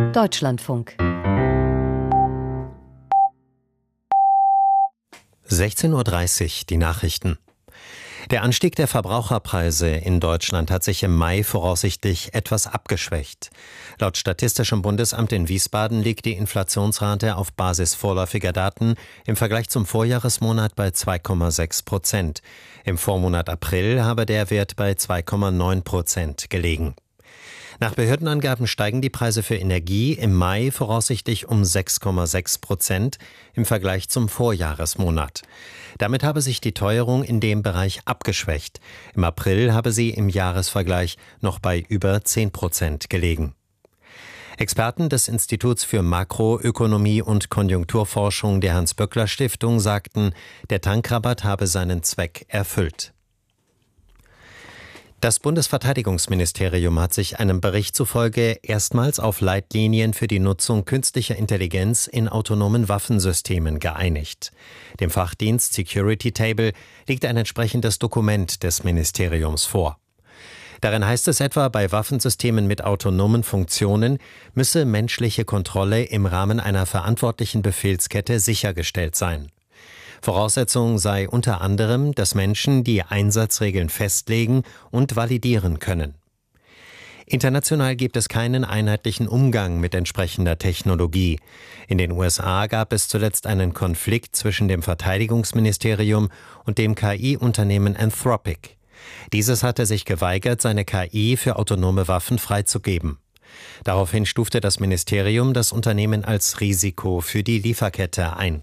Deutschlandfunk 16:30 Uhr, die Nachrichten. Der Anstieg der Verbraucherpreise in Deutschland hat sich im Mai voraussichtlich etwas abgeschwächt. Laut Statistischem Bundesamt in Wiesbaden liegt die Inflationsrate auf Basis vorläufiger Daten im Vergleich zum Vorjahresmonat bei 2,6%. Im Vormonat April habe der Wert bei 2,9% gelegen. Nach Behördenangaben steigen die Preise für Energie im Mai voraussichtlich um 6,6% im Vergleich zum Vorjahresmonat. Damit habe sich die Teuerung in dem Bereich abgeschwächt. Im April habe sie im Jahresvergleich noch bei über 10% gelegen. Experten des Instituts für Makroökonomie und Konjunkturforschung der Hans-Böckler-Stiftung sagten, der Tankrabatt habe seinen Zweck erfüllt. Das Bundesverteidigungsministerium hat sich einem Bericht zufolge erstmals auf Leitlinien für die Nutzung künstlicher Intelligenz in autonomen Waffensystemen geeinigt. Dem Fachdienst Security Table liegt ein entsprechendes Dokument des Ministeriums vor. Darin heißt es etwa, bei Waffensystemen mit autonomen Funktionen müsse menschliche Kontrolle im Rahmen einer verantwortlichen Befehlskette sichergestellt sein. Voraussetzung sei unter anderem, dass Menschen die Einsatzregeln festlegen und validieren können. International gibt es keinen einheitlichen Umgang mit entsprechender Technologie. In den USA gab es zuletzt einen Konflikt zwischen dem Verteidigungsministerium und dem KI-Unternehmen Anthropic. Dieses hatte sich geweigert, seine KI für autonome Waffen freizugeben. Daraufhin stufte das Ministerium das Unternehmen als Risiko für die Lieferkette ein.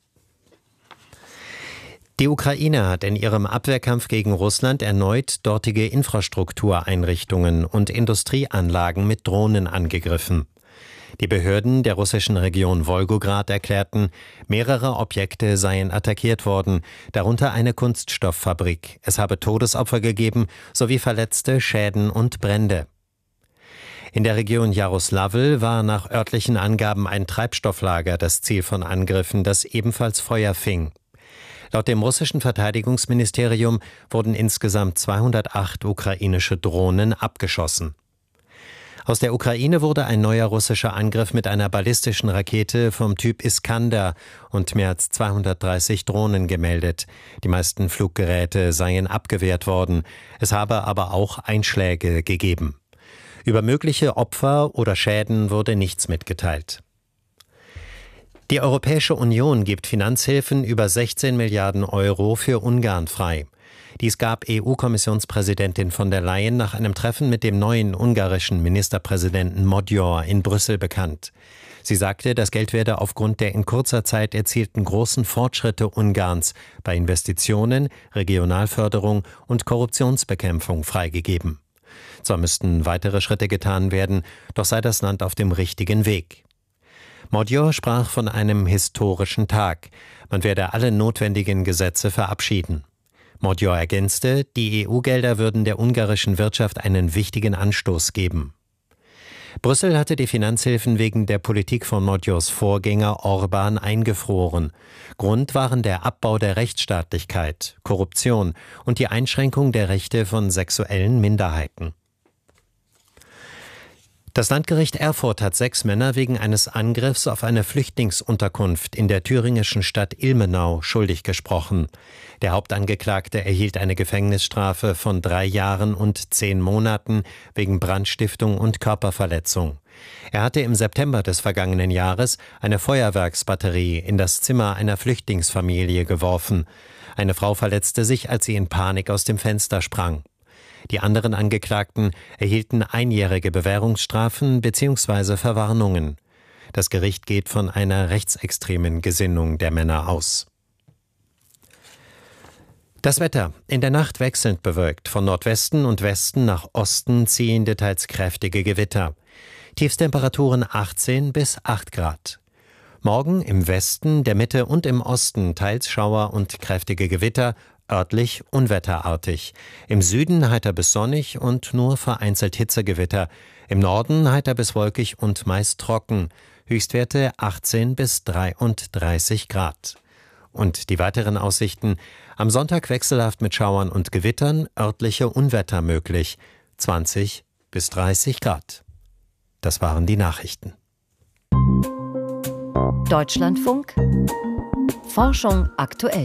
Die Ukraine hat in ihrem Abwehrkampf gegen Russland erneut dortige Infrastruktureinrichtungen und Industrieanlagen mit Drohnen angegriffen. Die Behörden der russischen Region Wolgograd erklärten, mehrere Objekte seien attackiert worden, darunter eine Kunststofffabrik. Es habe Todesopfer gegeben sowie Verletzte, Schäden und Brände. In der Region Jaroslavl war nach örtlichen Angaben ein Treibstofflager das Ziel von Angriffen, das ebenfalls Feuer fing. Laut dem russischen Verteidigungsministerium wurden insgesamt 208 ukrainische Drohnen abgeschossen. Aus der Ukraine wurde ein neuer russischer Angriff mit einer ballistischen Rakete vom Typ Iskander und mehr als 230 Drohnen gemeldet. Die meisten Fluggeräte seien abgewehrt worden. Es habe aber auch Einschläge gegeben. Über mögliche Opfer oder Schäden wurde nichts mitgeteilt. Die Europäische Union gibt Finanzhilfen über 16 Milliarden Euro für Ungarn frei. Dies gab EU-Kommissionspräsidentin von der Leyen nach einem Treffen mit dem neuen ungarischen Ministerpräsidenten Magyar in Brüssel bekannt. Sie sagte, das Geld werde aufgrund der in kurzer Zeit erzielten großen Fortschritte Ungarns bei Investitionen, Regionalförderung und Korruptionsbekämpfung freigegeben. Zwar müssten weitere Schritte getan werden, doch sei das Land auf dem richtigen Weg. Magyar sprach von einem historischen Tag. Man werde alle notwendigen Gesetze verabschieden. Magyar ergänzte, die EU-Gelder würden der ungarischen Wirtschaft einen wichtigen Anstoß geben. Brüssel hatte die Finanzhilfen wegen der Politik von Magyars Vorgänger Orbán eingefroren. Grund waren der Abbau der Rechtsstaatlichkeit, Korruption und die Einschränkung der Rechte von sexuellen Minderheiten. Das Landgericht Erfurt hat 6 Männer wegen eines Angriffs auf eine Flüchtlingsunterkunft in der thüringischen Stadt Ilmenau schuldig gesprochen. Der Hauptangeklagte erhielt eine Gefängnisstrafe von 3 Jahren und 10 Monaten wegen Brandstiftung und Körperverletzung. Er hatte im September des vergangenen Jahres eine Feuerwerksbatterie in das Zimmer einer Flüchtlingsfamilie geworfen. Eine Frau verletzte sich, als sie in Panik aus dem Fenster sprang. Die anderen Angeklagten erhielten einjährige Bewährungsstrafen bzw. Verwarnungen. Das Gericht geht von einer rechtsextremen Gesinnung der Männer aus. Das Wetter. In der Nacht wechselnd bewölkt. Von Nordwesten und Westen nach Osten ziehende, teils kräftige Gewitter. Tiefstemperaturen 18 bis 8 Grad. Morgen im Westen, der Mitte und im Osten teils Schauer und kräftige Gewitter, örtlich unwetterartig. Im Süden heiter bis sonnig und nur vereinzelt Hitzegewitter. Im Norden heiter bis wolkig und meist trocken. Höchstwerte 18 bis 33 Grad. Und die weiteren Aussichten: am Sonntag wechselhaft mit Schauern und Gewittern, örtliche Unwetter möglich. 20 bis 30 Grad. Das waren die Nachrichten. Deutschlandfunk Forschung aktuell.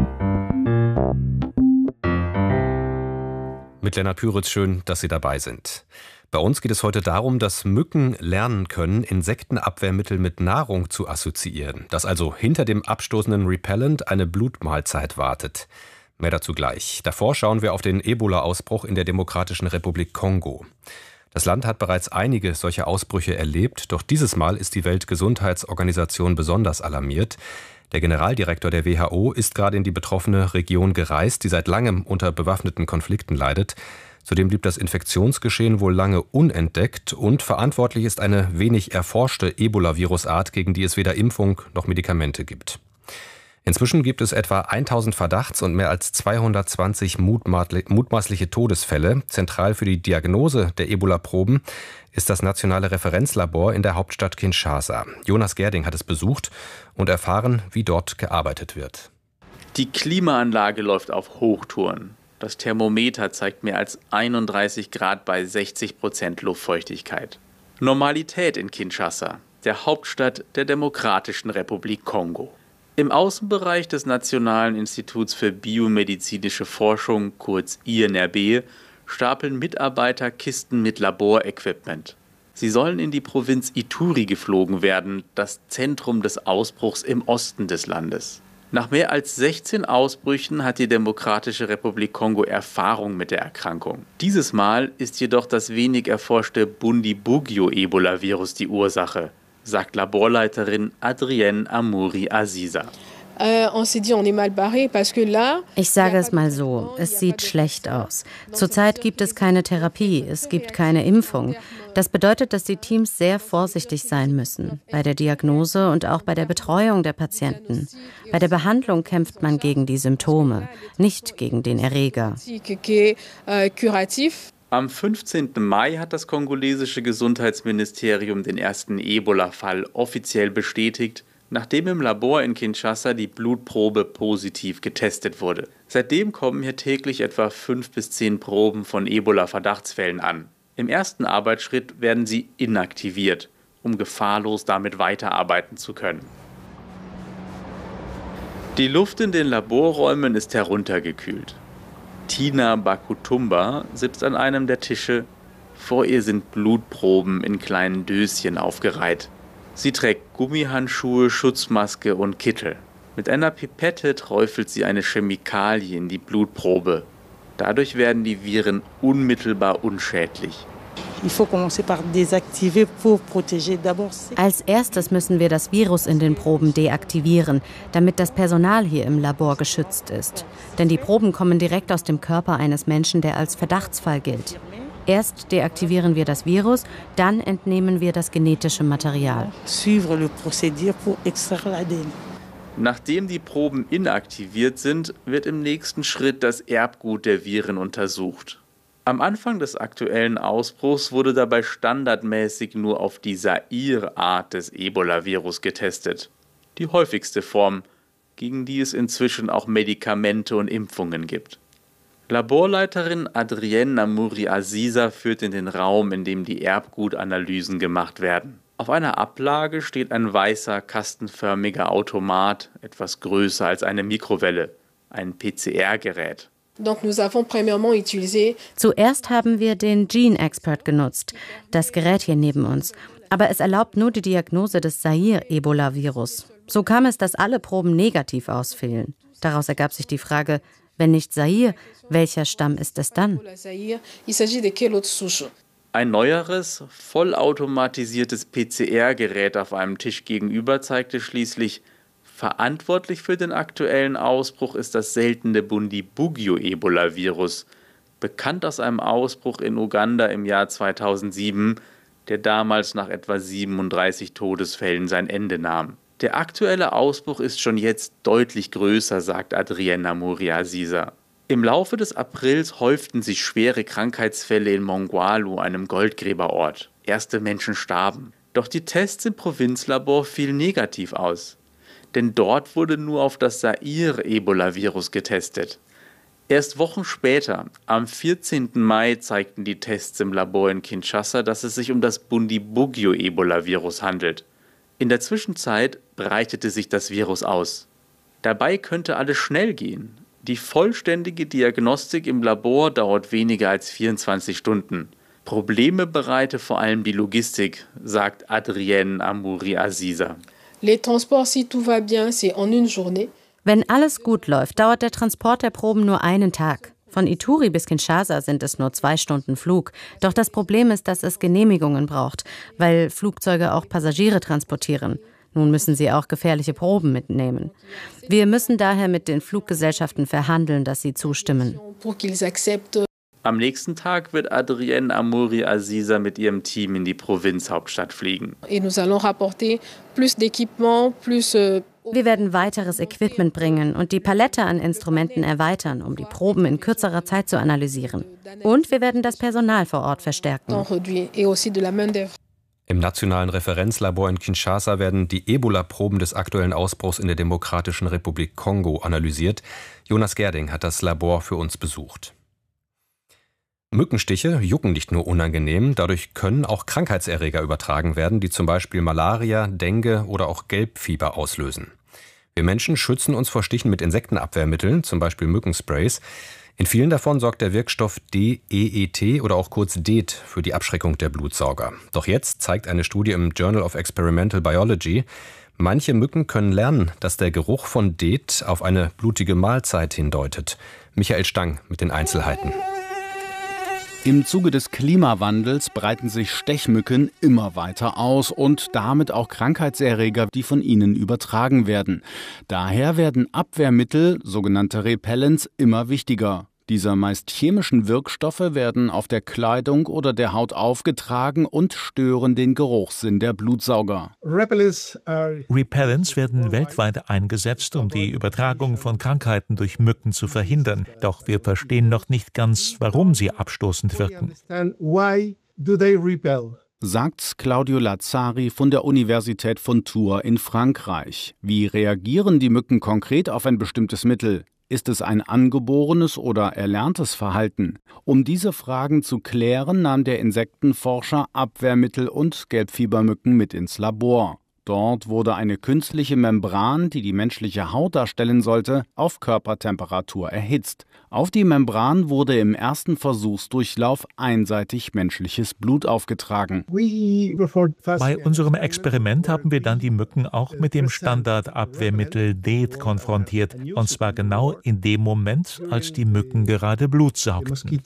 Mit Lennart Püritz, schön, dass Sie dabei sind. Bei uns geht es heute darum, dass Mücken lernen können, Insektenabwehrmittel mit Nahrung zu assoziieren. Dass also hinter dem abstoßenden Repellent eine Blutmahlzeit wartet. Mehr dazu gleich. Davor schauen wir auf den Ebola-Ausbruch in der Demokratischen Republik Kongo. Das Land hat bereits einige solche Ausbrüche erlebt, doch dieses Mal ist die Weltgesundheitsorganisation besonders alarmiert. Der Generaldirektor der WHO ist gerade in die betroffene Region gereist, die seit langem unter bewaffneten Konflikten leidet. Zudem blieb das Infektionsgeschehen wohl lange unentdeckt und verantwortlich ist eine wenig erforschte Ebola-Virusart, gegen die es weder Impfung noch Medikamente gibt. Inzwischen gibt es etwa 1000 Verdachts- und mehr als 220 mutmaßliche Todesfälle. Zentral für die Diagnose der Ebola-Proben ist das nationale Referenzlabor in der Hauptstadt Kinshasa. Jonas Gerding hat es besucht und erfahren, wie dort gearbeitet wird. Die Klimaanlage läuft auf Hochtouren. Das Thermometer zeigt mehr als 31 Grad bei 60% Luftfeuchtigkeit. Normalität in Kinshasa, der Hauptstadt der Demokratischen Republik Kongo. Im Außenbereich des Nationalen Instituts für biomedizinische Forschung, kurz INRB, stapeln Mitarbeiter Kisten mit Laborequipment. Sie sollen in die Provinz Ituri geflogen werden, das Zentrum des Ausbruchs im Osten des Landes. Nach mehr als 16 Ausbrüchen hat die Demokratische Republik Kongo Erfahrung mit der Erkrankung. Dieses Mal ist jedoch das wenig erforschte Bundibugyo-Ebola-Virus die Ursache, sagt Laborleiterin Adrienne Amouri Aziza. Ich sage es mal so, es sieht schlecht aus. Zurzeit gibt es keine Therapie, es gibt keine Impfung. Das bedeutet, dass die Teams sehr vorsichtig sein müssen, bei der Diagnose und auch bei der Betreuung der Patienten. Bei der Behandlung kämpft man gegen die Symptome, nicht gegen den Erreger. Am 15. Mai hat das kongolesische Gesundheitsministerium den ersten Ebola-Fall offiziell bestätigt, nachdem im Labor in Kinshasa die Blutprobe positiv getestet wurde. Seitdem kommen hier täglich etwa 5 bis 10 Proben von Ebola-Verdachtsfällen an. Im ersten Arbeitsschritt werden sie inaktiviert, um gefahrlos damit weiterarbeiten zu können. Die Luft in den Laborräumen ist heruntergekühlt. Tina Bakutumba sitzt an einem der Tische. Vor ihr sind Blutproben in kleinen Döschen aufgereiht. Sie trägt Gummihandschuhe, Schutzmaske und Kittel. Mit einer Pipette träufelt sie eine Chemikalie in die Blutprobe. Dadurch werden die Viren unmittelbar unschädlich. Als erstes müssen wir das Virus in den Proben deaktivieren, damit das Personal hier im Labor geschützt ist. Denn die Proben kommen direkt aus dem Körper eines Menschen, der als Verdachtsfall gilt. Erst deaktivieren wir das Virus, dann entnehmen wir das genetische Material. Nachdem die Proben inaktiviert sind, wird im nächsten Schritt das Erbgut der Viren untersucht. Am Anfang des aktuellen Ausbruchs wurde dabei standardmäßig nur auf die Zaire-Art des Ebola-Virus getestet. Die häufigste Form, gegen die es inzwischen auch Medikamente und Impfungen gibt. Laborleiterin Adrienne Amouri Aziza führt in den Raum, in dem die Erbgutanalysen gemacht werden. Auf einer Ablage steht ein weißer, kastenförmiger Automat, etwas größer als eine Mikrowelle, ein PCR-Gerät. Zuerst haben wir den Gene Expert genutzt, das Gerät hier neben uns. Aber es erlaubt nur die Diagnose des Zaire-Ebola-Virus. So kam es, dass alle Proben negativ ausfielen. Daraus ergab sich die Frage, wenn nicht Zaire, welcher Stamm ist es dann? Ein neueres, vollautomatisiertes PCR-Gerät auf einem Tisch gegenüber zeigte schließlich, verantwortlich für den aktuellen Ausbruch ist das seltene Bundibugyo-Ebola-Virus, bekannt aus einem Ausbruch in Uganda im Jahr 2007, der damals nach etwa 37 Todesfällen sein Ende nahm. Der aktuelle Ausbruch ist schon jetzt deutlich größer, sagt Adrienne Amouri Aziza. Im Laufe des Aprils häuften sich schwere Krankheitsfälle in Mongwalu, einem Goldgräberort. Erste Menschen starben. Doch die Tests im Provinzlabor fielen negativ aus. Denn dort wurde nur auf das Zaire-Ebola-Virus getestet. Erst Wochen später, am 14. Mai, zeigten die Tests im Labor in Kinshasa, dass es sich um das Bundibugyo-Ebola-Virus handelt. In der Zwischenzeit breitete sich das Virus aus. Dabei könnte alles schnell gehen. Die vollständige Diagnostik im Labor dauert weniger als 24 Stunden. Probleme bereite vor allem die Logistik, sagt Adrienne Amouri-Aziza. Wenn alles gut läuft, dauert der Transport der Proben nur einen Tag. Von Ituri bis Kinshasa sind es nur 2 Stunden Flug. Doch das Problem ist, dass es Genehmigungen braucht, weil Flugzeuge auch Passagiere transportieren. Nun müssen sie auch gefährliche Proben mitnehmen. Wir müssen daher mit den Fluggesellschaften verhandeln, dass sie zustimmen. Am nächsten Tag wird Adrienne Amouri-Aziza mit ihrem Team in die Provinzhauptstadt fliegen. Wir werden weiteres Equipment bringen und die Palette an Instrumenten erweitern, um die Proben in kürzerer Zeit zu analysieren. Und wir werden das Personal vor Ort verstärken. Im nationalen Referenzlabor in Kinshasa werden die Ebola-Proben des aktuellen Ausbruchs in der Demokratischen Republik Kongo analysiert. Jonas Gerding hat das Labor für uns besucht. Mückenstiche jucken nicht nur unangenehm, dadurch können auch Krankheitserreger übertragen werden, die zum Beispiel Malaria, Dengue oder auch Gelbfieber auslösen. Wir Menschen schützen uns vor Stichen mit Insektenabwehrmitteln, zum Beispiel Mückensprays. In vielen davon sorgt der Wirkstoff DEET oder auch kurz DEET für die Abschreckung der Blutsauger. Doch jetzt zeigt eine Studie im Journal of Experimental Biology, manche Mücken können lernen, dass der Geruch von DEET auf eine blutige Mahlzeit hindeutet. Michael Stang mit den Einzelheiten. Im Zuge des Klimawandels breiten sich Stechmücken immer weiter aus und damit auch Krankheitserreger, die von ihnen übertragen werden. Daher werden Abwehrmittel, sogenannte Repellents, immer wichtiger. Diese meist chemischen Wirkstoffe werden auf der Kleidung oder der Haut aufgetragen und stören den Geruchssinn der Blutsauger. Repellents werden weltweit eingesetzt, um die Übertragung von Krankheiten durch Mücken zu verhindern. Doch wir verstehen noch nicht ganz, warum sie abstoßend wirken. Sagt Claudio Lazzari von der Universität von Tours in Frankreich. Wie reagieren die Mücken konkret auf ein bestimmtes Mittel? Ist es ein angeborenes oder erlerntes Verhalten? Um diese Fragen zu klären, nahm der Insektenforscher Abwehrmittel und Gelbfiebermücken mit ins Labor. Dort wurde eine künstliche Membran, die die menschliche Haut darstellen sollte, auf Körpertemperatur erhitzt. Auf die Membran wurde im ersten Versuchsdurchlauf einseitig menschliches Blut aufgetragen. Bei unserem Experiment haben wir dann die Mücken auch mit dem Standardabwehrmittel DEET konfrontiert. Und zwar genau in dem Moment, als die Mücken gerade Blut saugten.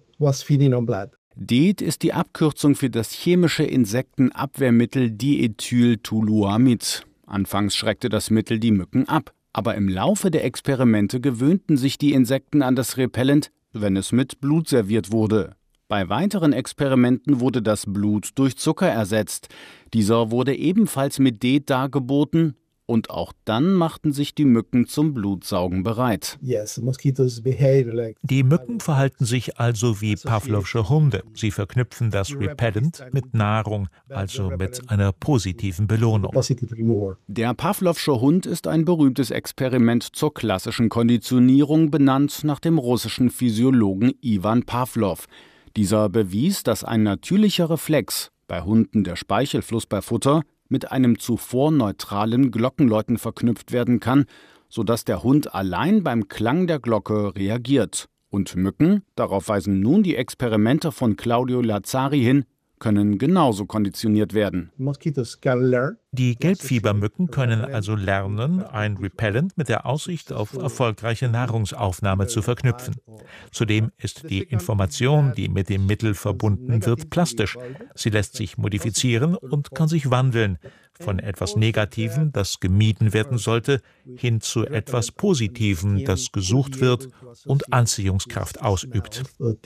DEET ist die Abkürzung für das chemische Insektenabwehrmittel Diethyltoluamid. Anfangs schreckte das Mittel die Mücken ab, aber im Laufe der Experimente gewöhnten sich die Insekten an das Repellent, wenn es mit Blut serviert wurde. Bei weiteren Experimenten wurde das Blut durch Zucker ersetzt. Dieser wurde ebenfalls mit DEET dargeboten. Und auch dann machten sich die Mücken zum Blutsaugen bereit. Die Mücken verhalten sich also wie Pavlovsche Hunde. Sie verknüpfen das Repellent mit Nahrung, also mit einer positiven Belohnung. Der Pavlovsche Hund ist ein berühmtes Experiment zur klassischen Konditionierung, benannt nach dem russischen Physiologen Iwan Pawlow. Dieser bewies, dass ein natürlicher Reflex, bei Hunden der Speichelfluss bei Futter, mit einem zuvor neutralen Glockenläuten verknüpft werden kann, sodass der Hund allein beim Klang der Glocke reagiert. Und Mücken, darauf weisen nun die Experimente von Claudio Lazzari hin, können genauso konditioniert werden. Die Gelbfiebermücken können also lernen, ein Repellent mit der Aussicht auf erfolgreiche Nahrungsaufnahme zu verknüpfen. Zudem ist die Information, die mit dem Mittel verbunden wird, plastisch. Sie lässt sich modifizieren und kann sich wandeln. Von etwas Negativem, das gemieden werden sollte, hin zu etwas Positivem, das gesucht wird und Anziehungskraft ausübt.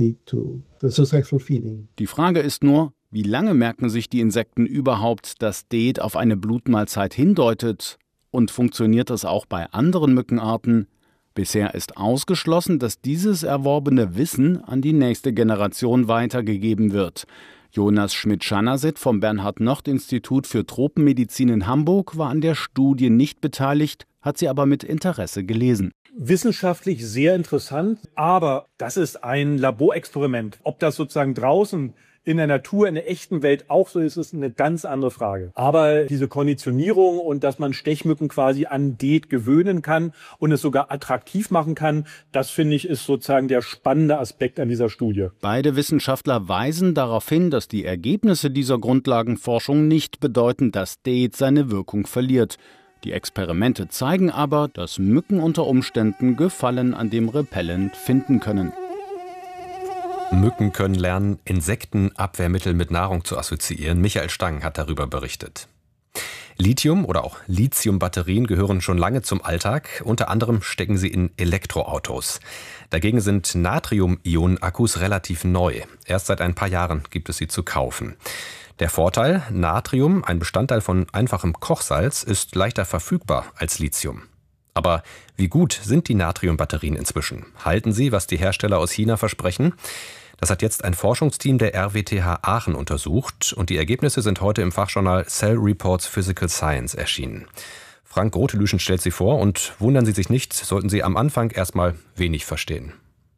Die Frage ist nur, wie lange merken sich die Insekten überhaupt, dass DEET auf eine Blutmahlzeit hindeutet? Und funktioniert das auch bei anderen Mückenarten? Bisher ist ausgeschlossen, dass dieses erworbene Wissen an die nächste Generation weitergegeben wird. Jonas Schmidt-Schanasit vom Bernhard-Nocht-Institut für Tropenmedizin in Hamburg war an der Studie nicht beteiligt, hat sie aber mit Interesse gelesen. Wissenschaftlich sehr interessant, aber das ist ein Laborexperiment. Ob das sozusagen draußen in der Natur, in der echten Welt auch so ist, ist eine ganz andere Frage. Aber diese Konditionierung und dass man Stechmücken quasi an DEET gewöhnen kann und es sogar attraktiv machen kann, das finde ich ist sozusagen der spannende Aspekt an dieser Studie. Beide Wissenschaftler weisen darauf hin, dass die Ergebnisse dieser Grundlagenforschung nicht bedeuten, dass DEET seine Wirkung verliert. Die Experimente zeigen aber, dass Mücken unter Umständen Gefallen an dem Repellent finden können. Mücken können lernen, Insektenabwehrmittel mit Nahrung zu assoziieren. Michael Stang hat darüber berichtet. Lithium oder auch Lithium-Batterien gehören schon lange zum Alltag. Unter anderem stecken sie in Elektroautos. Dagegen sind Natrium-Ionen-Akkus relativ neu. Erst seit ein paar Jahren gibt es sie zu kaufen. Der Vorteil: Natrium, ein Bestandteil von einfachem Kochsalz, ist leichter verfügbar als Lithium. Aber wie gut sind die Natriumbatterien inzwischen? Halten sie, was die Hersteller aus China versprechen? Das hat jetzt ein Forschungsteam der RWTH Aachen untersucht und die Ergebnisse sind heute im Fachjournal Cell Reports Physical Science erschienen. Frank Grotelüschen stellt sie vor und wundern Sie sich nicht, sollten Sie am Anfang erstmal wenig verstehen.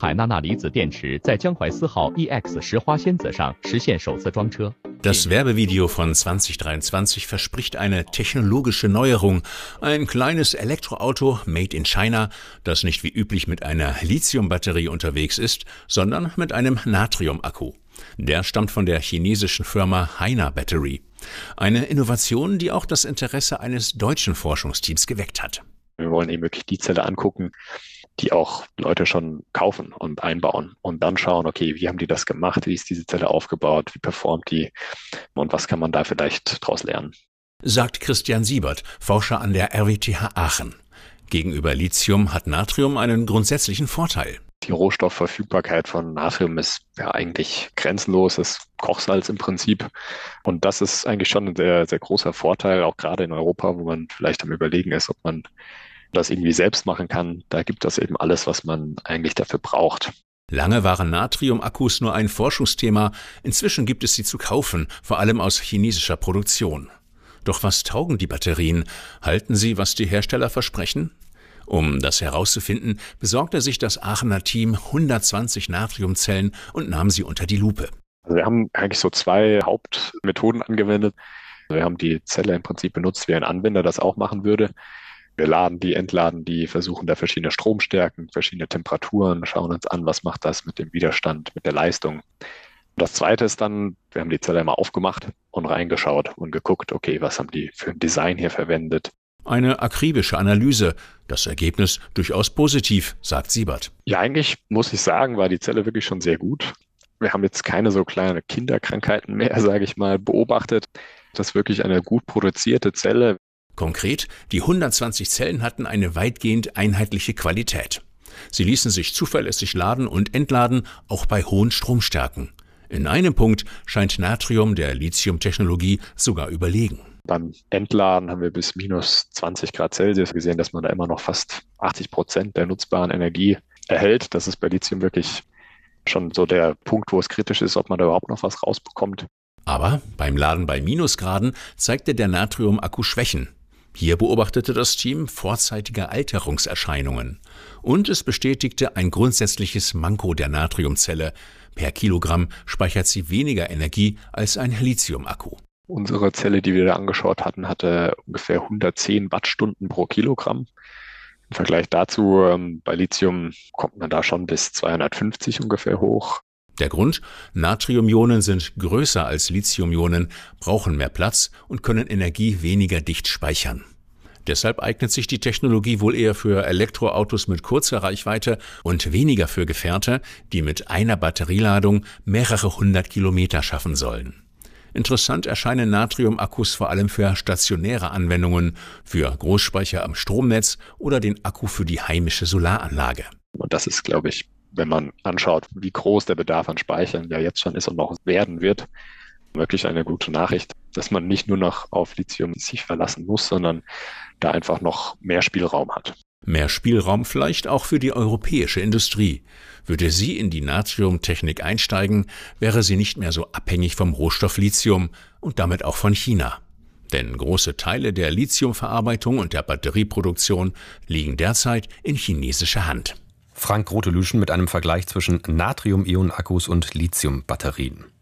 Das Werbevideo von 2023 verspricht eine technologische Neuerung. Ein kleines Elektroauto made in China, das nicht wie üblich mit einer Lithiumbatterie unterwegs ist, sondern mit einem Natriumakku. Der stammt von der chinesischen Firma Haina Battery. Eine Innovation, die auch das Interesse eines deutschen Forschungsteams geweckt hat. Wir wollen eben wirklich die Zelle angucken, die auch Leute schon kaufen und einbauen und dann schauen, okay, wie haben die das gemacht, wie ist diese Zelle aufgebaut, wie performt die und was kann man da vielleicht draus lernen. Sagt Christian Siebert, Forscher an der RWTH Aachen. Gegenüber Lithium hat Natrium einen grundsätzlichen Vorteil. Die Rohstoffverfügbarkeit von Natrium ist ja eigentlich grenzenlos, das Kochsalz im Prinzip. Und das ist eigentlich schon ein sehr, sehr großer Vorteil, auch gerade in Europa, wo man vielleicht am Überlegen ist, ob man das irgendwie selbst machen kann. Da gibt es eben alles, was man eigentlich dafür braucht. Lange waren Natriumakkus nur ein Forschungsthema. Inzwischen gibt es sie zu kaufen, vor allem aus chinesischer Produktion. Doch was taugen die Batterien? Halten sie, was die Hersteller versprechen? Um das herauszufinden, besorgte sich das Aachener Team 120 Natriumzellen und nahm sie unter die Lupe. Also wir haben eigentlich so 2 Hauptmethoden angewendet. Wir haben die Zelle im Prinzip benutzt, wie ein Anwender das auch machen würde. Wir laden die, entladen die, versuchen da verschiedene Stromstärken, verschiedene Temperaturen, schauen uns an, was macht das mit dem Widerstand, mit der Leistung. Und das Zweite ist dann, wir haben die Zelle einmal aufgemacht und reingeschaut und geguckt, okay, was haben die für ein Design hier verwendet. Eine akribische Analyse. Das Ergebnis durchaus positiv, sagt Siebert. Ja, eigentlich muss ich sagen, war die Zelle wirklich schon sehr gut. Wir haben jetzt keine so kleine Kinderkrankheiten mehr, sage ich mal, beobachtet. Das ist wirklich eine gut produzierte Zelle. Konkret, die 120 Zellen hatten eine weitgehend einheitliche Qualität. Sie ließen sich zuverlässig laden und entladen, auch bei hohen Stromstärken. In einem Punkt scheint Natrium der Lithium-Technologie sogar überlegen. Beim Entladen haben wir bis minus 20 Grad Celsius gesehen, dass man da immer noch fast 80% der nutzbaren Energie erhält. Das ist bei Lithium wirklich schon so der Punkt, wo es kritisch ist, ob man da überhaupt noch was rausbekommt. Aber beim Laden bei Minusgraden zeigte der Natriumakku Schwächen. Hier beobachtete das Team vorzeitige Alterungserscheinungen. Und es bestätigte ein grundsätzliches Manko der Natriumzelle. Per Kilogramm speichert sie weniger Energie als ein Lithiumakku. Unsere Zelle, die wir da angeschaut hatten, hatte ungefähr 110 Wattstunden pro Kilogramm. Im Vergleich dazu, bei Lithium kommt man da schon bis 250 ungefähr hoch. Der Grund? Natriumionen sind größer als Lithiumionen, brauchen mehr Platz und können Energie weniger dicht speichern. Deshalb eignet sich die Technologie wohl eher für Elektroautos mit kurzer Reichweite und weniger für Gefährte, die mit einer Batterieladung mehrere 100 Kilometer schaffen sollen. Interessant erscheinen Natriumakkus vor allem für stationäre Anwendungen, für Großspeicher am Stromnetz oder den Akku für die heimische Solaranlage. Und das ist, glaube ich, wenn man anschaut, wie groß der Bedarf an Speichern ja jetzt schon ist und noch werden wird, wirklich eine gute Nachricht, dass man nicht nur noch auf Lithium sich verlassen muss, sondern da einfach noch mehr Spielraum hat. Mehr Spielraum vielleicht auch für die europäische Industrie. Würde sie in die Natriumtechnik einsteigen, wäre sie nicht mehr so abhängig vom Rohstoff Lithium und damit auch von China. Denn große Teile der Lithiumverarbeitung und der Batterieproduktion liegen derzeit in chinesischer Hand. Frank Grotelüschen mit einem Vergleich zwischen Natrium-Ionen-Akkus und Lithium-Batterien.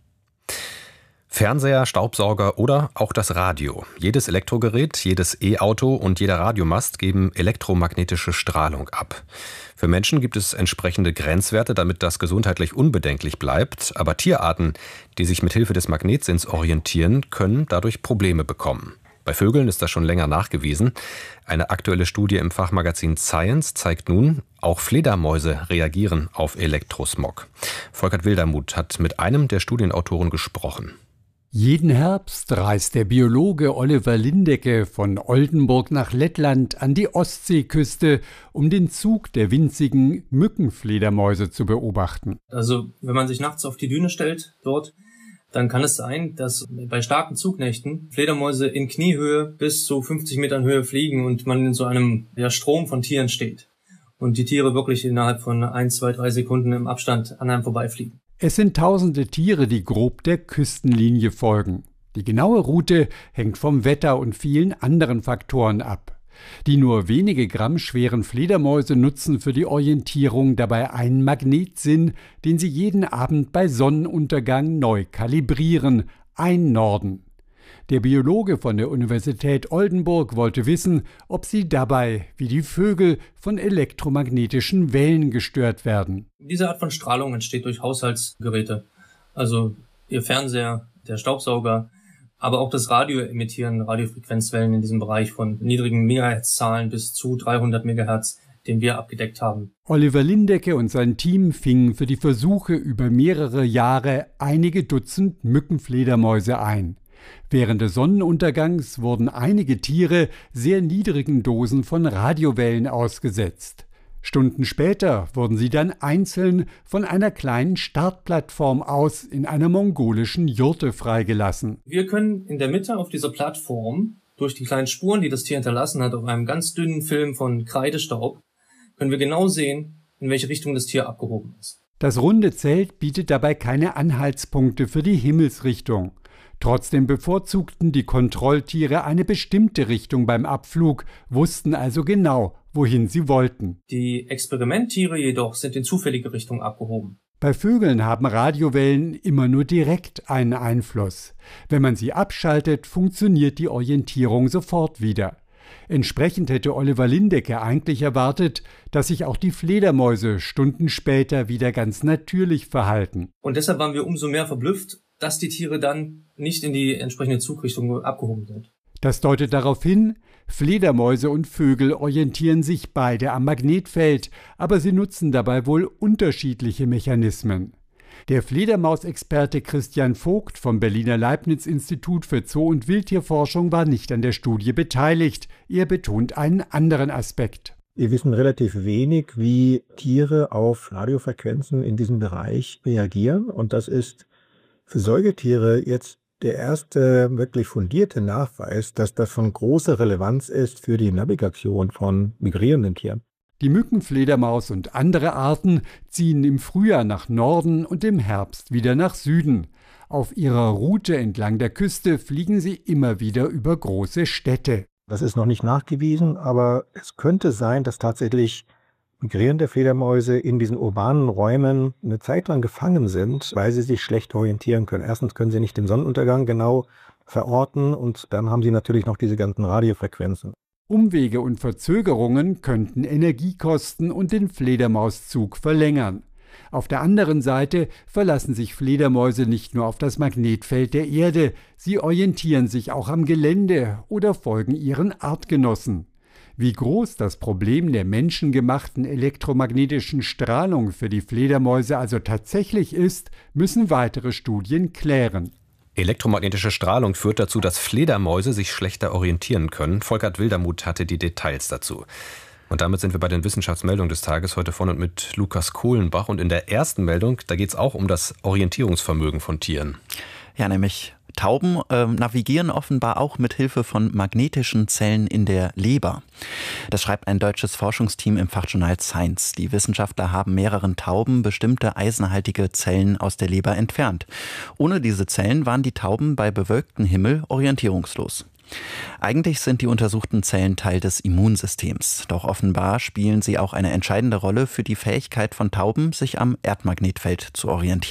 Fernseher, Staubsauger oder auch das Radio. Jedes Elektrogerät, jedes E-Auto und jeder Radiomast geben elektromagnetische Strahlung ab. Für Menschen gibt es entsprechende Grenzwerte, damit das gesundheitlich unbedenklich bleibt. Aber Tierarten, die sich mit Hilfe des Magnetsinns orientieren, können dadurch Probleme bekommen. Bei Vögeln ist das schon länger nachgewiesen. Eine aktuelle Studie im Fachmagazin Science zeigt nun, auch Fledermäuse reagieren auf Elektrosmog. Volkert Wildermuth hat mit einem der Studienautoren gesprochen. Jeden Herbst reist der Biologe Oliver Lindecke von Oldenburg nach Lettland an die Ostseeküste, um den Zug der winzigen Mückenfledermäuse zu beobachten. Also wenn man sich nachts auf die Düne stellt dort, dann kann es sein, dass bei starken Zugnächten Fledermäuse in Kniehöhe bis zu 50 Metern Höhe fliegen und man in so einem Strom von Tieren steht. Und die Tiere wirklich innerhalb von 1, 2, 3 Sekunden im Abstand an einem vorbeifliegen. Es sind tausende Tiere, die grob der Küstenlinie folgen. Die genaue Route hängt vom Wetter und vielen anderen Faktoren ab. Die nur wenige Gramm schweren Fledermäuse nutzen für die Orientierung dabei einen Magnetsinn, den sie jeden Abend bei Sonnenuntergang neu kalibrieren, einnorden. Der Biologe von der Universität Oldenburg wollte wissen, ob sie dabei, wie die Vögel, von elektromagnetischen Wellen gestört werden. Diese Art von Strahlung entsteht durch Haushaltsgeräte, also Ihr Fernseher, der Staubsauger, aber auch das Radio emittieren Radiofrequenzwellen in diesem Bereich von niedrigen Megahertz-Zahlen bis zu 300 Megahertz, den wir abgedeckt haben. Oliver Lindecke und sein Team fingen für die Versuche über mehrere Jahre einige Dutzend Mückenfledermäuse ein. Während des Sonnenuntergangs wurden einige Tiere sehr niedrigen Dosen von Radiowellen ausgesetzt. Stunden später wurden sie dann einzeln von einer kleinen Startplattform aus in einer mongolischen Jurte freigelassen. Wir können in der Mitte auf dieser Plattform, durch die kleinen Spuren, die das Tier hinterlassen hat, auf einem ganz dünnen Film von Kreidestaub, können wir genau sehen, in welche Richtung das Tier abgehoben ist. Das runde Zelt bietet dabei keine Anhaltspunkte für die Himmelsrichtung. Trotzdem bevorzugten die Kontrolltiere eine bestimmte Richtung beim Abflug, wussten also genau, wohin sie wollten. Die Experimenttiere jedoch sind in zufällige Richtung abgehoben. Bei Vögeln haben Radiowellen immer nur direkt einen Einfluss. Wenn man sie abschaltet, funktioniert die Orientierung sofort wieder. Entsprechend hätte Oliver Lindecke eigentlich erwartet, dass sich auch die Fledermäuse Stunden später wieder ganz natürlich verhalten. Und deshalb waren wir umso mehr verblüfft, dass die Tiere dann nicht in die entsprechende Zugrichtung abgehoben sind. Das deutet darauf hin, Fledermäuse und Vögel orientieren sich beide am Magnetfeld, aber sie nutzen dabei wohl unterschiedliche Mechanismen. Der Fledermausexperte Christian Vogt vom Berliner Leibniz-Institut für Zoo- und Wildtierforschung war nicht an der Studie beteiligt. Er betont einen anderen Aspekt. Wir wissen relativ wenig, wie Tiere auf Radiofrequenzen in diesem Bereich reagieren. Und das ist für Säugetiere jetzt der erste wirklich fundierte Nachweis, dass das von großer Relevanz ist für die Navigation von migrierenden Tieren. Die Mückenfledermaus und andere Arten ziehen im Frühjahr nach Norden und im Herbst wieder nach Süden. Auf ihrer Route entlang der Küste fliegen sie immer wieder über große Städte. Das ist noch nicht nachgewiesen, aber es könnte sein, dass tatsächlich migrierende Fledermäuse in diesen urbanen Räumen eine Zeit lang gefangen sind, weil sie sich schlecht orientieren können. Erstens können sie nicht den Sonnenuntergang genau verorten und dann haben sie natürlich noch diese ganzen Radiofrequenzen. Umwege und Verzögerungen könnten Energiekosten und den Fledermauszug verlängern. Auf der anderen Seite verlassen sich Fledermäuse nicht nur auf das Magnetfeld der Erde, sie orientieren sich auch am Gelände oder folgen ihren Artgenossen. Wie groß das Problem der menschengemachten elektromagnetischen Strahlung für die Fledermäuse also tatsächlich ist, müssen weitere Studien klären. Elektromagnetische Strahlung führt dazu, dass Fledermäuse sich schlechter orientieren können. Volkert Wildermuth hatte die Details dazu. Und damit sind wir bei den Wissenschaftsmeldungen des Tages heute von und mit Lukas Kohlenbach. Und in der ersten Meldung, da geht es auch um das Orientierungsvermögen von Tieren. Ja, nämlich Tauben navigieren offenbar auch mit Hilfe von magnetischen Zellen in der Leber. Das schreibt ein deutsches Forschungsteam im Fachjournal Science. Die Wissenschaftler haben mehreren Tauben bestimmte eisenhaltige Zellen aus der Leber entfernt. Ohne diese Zellen waren die Tauben bei bewölktem Himmel orientierungslos. Eigentlich sind die untersuchten Zellen Teil des Immunsystems. Doch offenbar spielen sie auch eine entscheidende Rolle für die Fähigkeit von Tauben, sich am Erdmagnetfeld zu orientieren.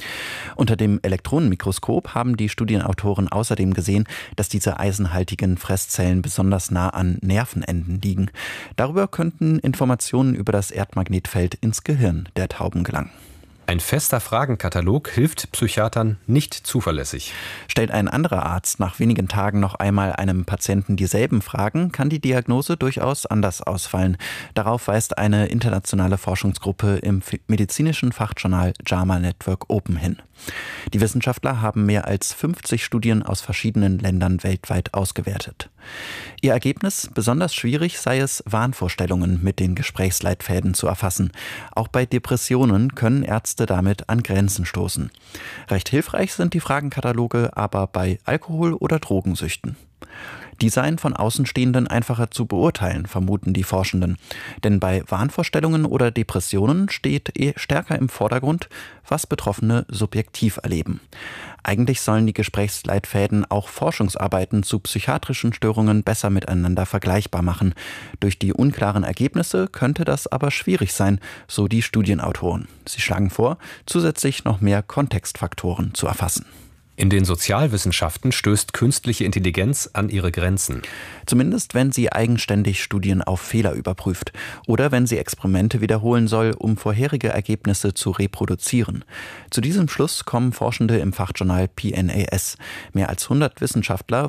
Unter dem Elektronenmikroskop haben die Studienautoren außerdem gesehen, dass diese eisenhaltigen Fresszellen besonders nah an Nervenenden liegen. Darüber könnten Informationen über das Erdmagnetfeld ins Gehirn der Tauben gelangen. Ein fester Fragenkatalog hilft Psychiatern nicht zuverlässig. Stellt ein anderer Arzt nach wenigen Tagen noch einmal einem Patienten dieselben Fragen, kann die Diagnose durchaus anders ausfallen. Darauf weist eine internationale Forschungsgruppe im medizinischen Fachjournal JAMA Network Open hin. Die Wissenschaftler haben mehr als 50 Studien aus verschiedenen Ländern weltweit ausgewertet. Ihr Ergebnis: besonders schwierig sei es, Wahnvorstellungen mit den Gesprächsleitfäden zu erfassen. Auch bei Depressionen können Ärzte damit an Grenzen stoßen. Recht hilfreich sind die Fragenkataloge aber bei Alkohol- oder Drogensüchten. Die seien von Außenstehenden einfacher zu beurteilen, vermuten die Forschenden. Denn bei Wahnvorstellungen oder Depressionen steht stärker im Vordergrund, was Betroffene subjektiv erleben. Eigentlich sollen die Gesprächsleitfäden auch Forschungsarbeiten zu psychiatrischen Störungen besser miteinander vergleichbar machen. Durch die unklaren Ergebnisse könnte das aber schwierig sein, so die Studienautoren. Sie schlagen vor, zusätzlich noch mehr Kontextfaktoren zu erfassen. In den Sozialwissenschaften stößt künstliche Intelligenz an ihre Grenzen. Zumindest wenn sie eigenständig Studien auf Fehler überprüft oder wenn sie Experimente wiederholen soll, um vorherige Ergebnisse zu reproduzieren. Zu diesem Schluss kommen Forschende im Fachjournal PNAS. Mehr als 100 Wissenschaftler